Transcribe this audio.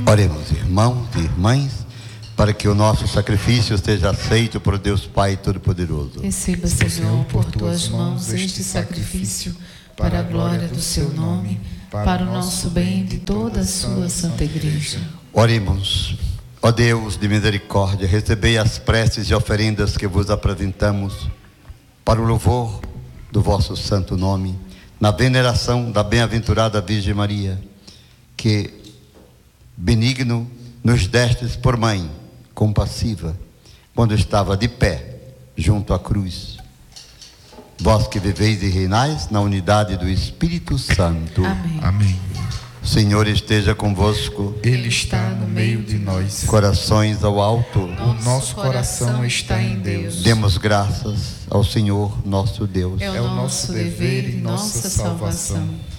Oremos, irmãos e irmãs, para que o nosso sacrifício seja aceito por Deus Pai Todo-Poderoso. Receba, Senhor, por tuas mãos este sacrifício, para a glória do seu nome, para o nosso bem e de toda a sua santa igreja. Oremos. Ó Deus de misericórdia, recebei as preces e oferendas que vos apresentamos para o louvor do vosso santo nome, na veneração da bem-aventurada Virgem Maria, que benigno nos destes por mãe compassiva, quando estava de pé junto à cruz. Vós que viveis e reinais na unidade do Espírito Santo. Amém. Amém. O Senhor esteja convosco. Ele está no meio de nós. Corações ao alto. O nosso coração está em Deus. Demos graças ao Senhor nosso Deus. É o nosso dever e nossa salvação.